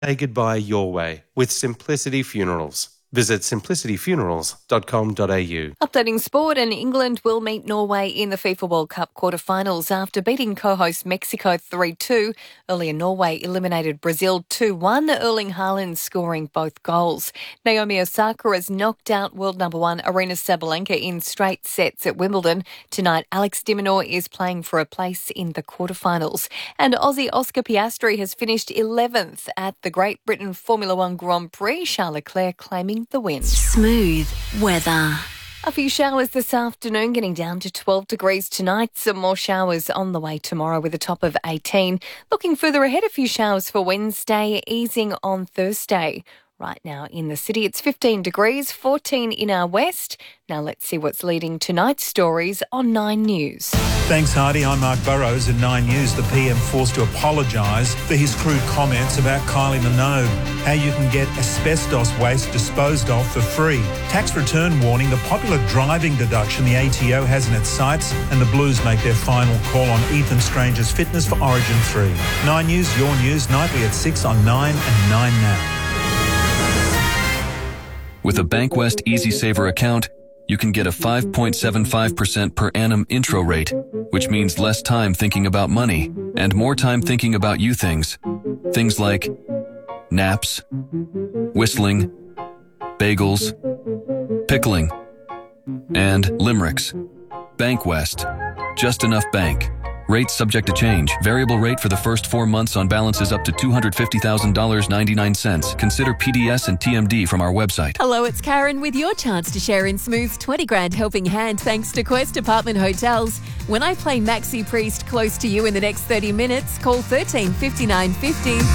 Say goodbye your way with Simplicity Funerals. Visit simplicityfunerals.com.au. Updating sport, and England will meet Norway in the FIFA World Cup quarter-finals after beating co-host Mexico 3-2. Earlier, Norway eliminated Brazil 2-1, Erling Haaland scoring both goals. Naomi Osaka has knocked out world number one Aryna Sabalenka in straight sets at Wimbledon. Tonight, Alex de Minaur is playing for a place in the quarter-finals. And Aussie Oscar Piastri has finished 11th at the Great Britain Formula One Grand Prix, Charles Leclerc claiming the win. Smooth weather. A few showers this afternoon, getting down to 12 degrees tonight. Some more showers on the way tomorrow with a top of 18. Looking further ahead, a few showers for Wednesday, easing on Thursday. Right now in the city, it's 15 degrees, 14 in our west. Now let's see what's leading tonight's stories on 9 News. Thanks, Hardy. I'm Mark Burrows at 9 News. The PM forced to apologise for his crude comments about Kylie Minogue. How you can get asbestos waste disposed of for free. Tax return warning, the popular driving deduction the ATO has in its sights, and the Blues make their final call on Ethan Stranger's fitness for Origin 3. 9 News, your news, nightly at 6 on 9 and 9 Now. With a Bankwest EasySaver account, you can get a 5.75% per annum intro rate, which means less time thinking about money and more time thinking about you things. Things like naps, whistling, bagels, pickling, and limericks. Bankwest. Just enough bank. Rates subject to change. Variable rate for the first 4 months on balances up to $250,000.99. Consider PDS and TMD from our website. Hello, it's Karen with your chance to share in Smooth's 20 grand helping hand thanks to Quest Apartment Hotels. When I play Maxi Priest close to you in the next 30 minutes, call 13 59 50.